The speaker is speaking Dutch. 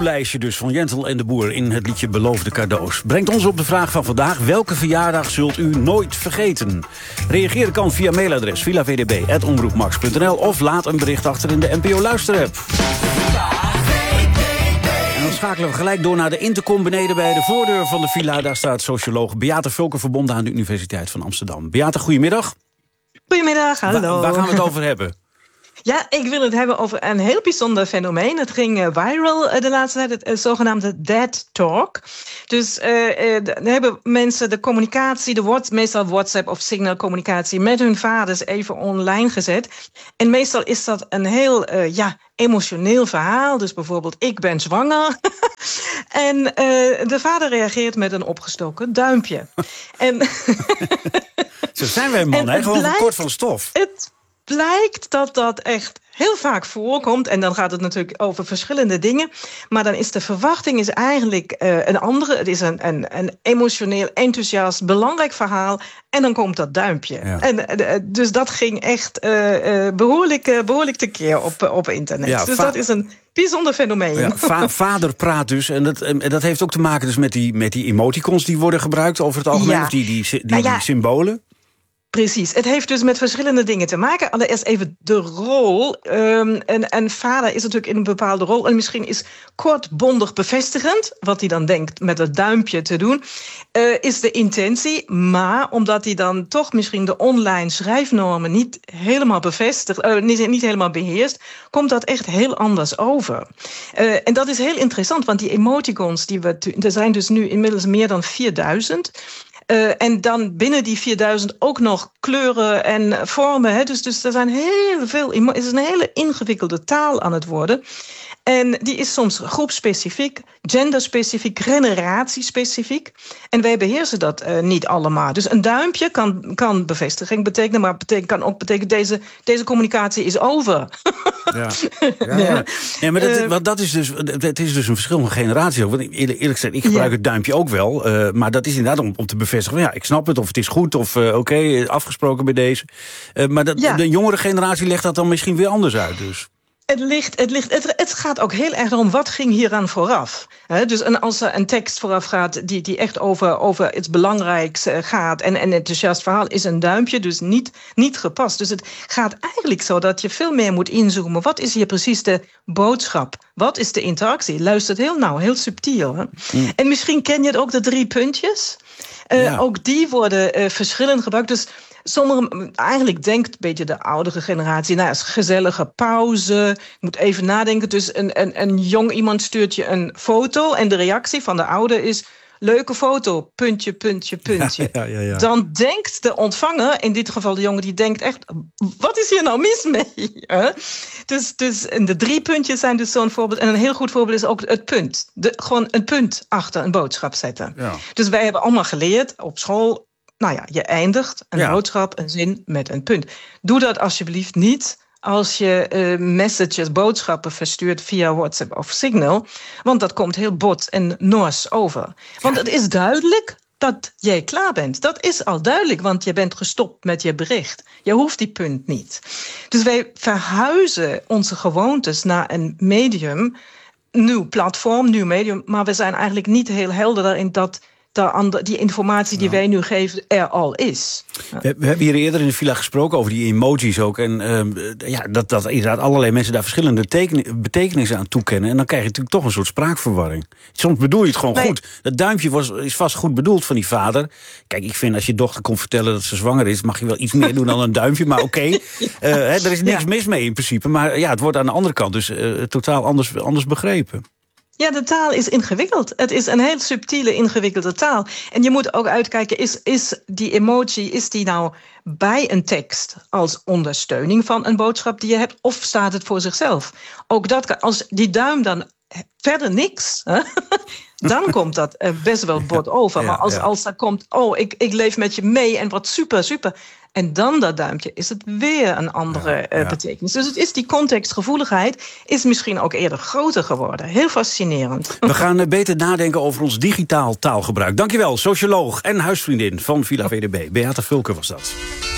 cadeaulijstje dus van Jentel en de Boer in het liedje Beloofde Cadeaus. Brengt ons op de vraag van vandaag: welke verjaardag zult u nooit vergeten? Reageren kan via mailadres villavdb@omroepmax.nl of laat een bericht achter in de NPO Luisterapp. En dan schakelen we gelijk door naar de intercom beneden bij de voordeur van de villa. Daar staat socioloog Beate Vulker, verbonden aan de Universiteit van Amsterdam. Beate, goedemiddag. Goedemiddag, hallo. Waar gaan we het over hebben? Ja, ik wil het hebben over een heel bijzonder fenomeen. Het ging viral de laatste tijd, het zogenaamde dead talk. Dus dan hebben mensen de communicatie, meestal WhatsApp of Signal communicatie met hun vaders even online gezet. En meestal is dat een heel emotioneel verhaal. Dus bijvoorbeeld, ik ben zwanger. En de vader reageert met een opgestoken duimpje. En Zo zijn wij mannen, gewoon kort van stof. Het blijkt dat dat echt heel vaak voorkomt. En dan gaat het natuurlijk over verschillende dingen. Maar dan is de verwachting eigenlijk een andere. Het is een emotioneel, enthousiast, belangrijk verhaal. En dan komt dat duimpje. Ja. En dus dat ging echt behoorlijk tekeer op internet. Ja, dus dat is een bijzonder fenomeen. Ja, vader praat dus. En dat heeft ook te maken dus met die emoticons die worden gebruikt over het algemeen. Ja. Of die symbolen. Precies, het heeft dus met verschillende dingen te maken. Allereerst even de rol. Een vader is natuurlijk in een bepaalde rol. En misschien is kortbondig bevestigend, wat hij dan denkt met het duimpje te doen, is de intentie. Maar omdat hij dan toch misschien de online schrijfnormen niet helemaal bevestigt, niet helemaal beheerst, komt dat echt heel anders over. En dat is heel interessant, want die emoticons, er zijn dus nu inmiddels meer dan 4000. En dan binnen die 4000 ook nog kleuren en vormen. Hè? Dus er zijn heel veel. Het is een hele ingewikkelde taal aan het worden. En die is soms groepsspecifiek, genderspecifiek, generatiespecifiek. En wij beheersen dat niet allemaal. Dus een duimpje kan bevestiging betekenen, maar kan ook betekenen deze communicatie is over. Ja, maar dat is dus, het is dus een verschil van generaties ook. Want eerlijk gezegd, ik gebruik het duimpje ook wel. Maar dat is inderdaad om te bevestigen. Ja, ik snap het, of het is goed, of oké, afgesproken bij deze. Maar de jongere generatie legt dat dan misschien weer anders uit. Dus. Het gaat ook heel erg om wat ging hieraan vooraf. Dus als er een tekst vooraf gaat die echt over iets belangrijks gaat en een enthousiast verhaal, is een duimpje dus niet gepast. Dus het gaat eigenlijk zo dat je veel meer moet inzoomen. Wat is hier precies de boodschap? Wat is de interactie? Luistert heel nauw, heel subtiel. Hè? Mm. En misschien ken je het ook, de 3 puntjes. Ook die worden verschillend gebruikt. Dus eigenlijk denkt een beetje de oudere generatie, nou, is gezellige pauze. Ik moet even nadenken. Dus een jong iemand stuurt je een foto en de reactie van de ouder is: leuke foto, puntje, puntje, puntje. Ja. Dan denkt de ontvanger, in dit geval de jongen, die denkt echt: wat is hier nou mis mee? Dus en de 3 puntjes zijn dus zo'n voorbeeld. En een heel goed voorbeeld is ook het punt. Gewoon een punt achter een boodschap zetten. Ja. Dus wij hebben allemaal geleerd op school, nou ja, je eindigt een boodschap, een zin met een punt. Doe dat alsjeblieft niet als je messages, boodschappen verstuurt via WhatsApp of Signal. Want dat komt heel bot en nors over. Want het is duidelijk dat jij klaar bent. Dat is al duidelijk, want je bent gestopt met je bericht. Je hoeft die punt niet. Dus wij verhuizen onze gewoontes naar een medium, nieuw platform, nieuw medium. Maar we zijn eigenlijk niet heel helder daarin dat die informatie die wij nu geven er al is. We hebben hier eerder in de villa gesproken over die emojis ook. En dat inderdaad allerlei mensen daar verschillende betekenissen aan toekennen. En dan krijg je natuurlijk toch een soort spraakverwarring. Soms bedoel je het gewoon goed. Dat duimpje is vast goed bedoeld van die vader. Kijk, ik vind als je dochter komt vertellen dat ze zwanger is, mag je wel iets meer doen dan een duimpje. Maar oké, er is niks mis mee in principe. Maar het wordt aan de andere kant dus totaal anders begrepen. Ja, de taal is ingewikkeld. Het is een heel subtiele, ingewikkelde taal. En je moet ook uitkijken, is die emoji, is die nou bij een tekst als ondersteuning van een boodschap die je hebt, of staat het voor zichzelf? Ook dat kan, als die duim dan verder niks, dan komt dat best wel bot over. Maar als dat komt, ik leef met je mee en wat super, super. En dan dat duimpje, is het weer een andere betekenis. Dus het is die contextgevoeligheid is misschien ook eerder groter geworden. Heel fascinerend. We gaan beter nadenken over ons digitaal taalgebruik. Dankjewel, socioloog en huisvriendin van Villa VDB. Beate Vulker was dat.